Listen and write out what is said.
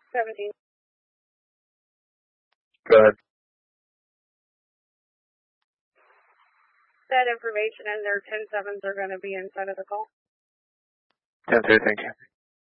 17. Go ahead. That information and their 10-7s are going to be inside of the call. 10-3, thank you.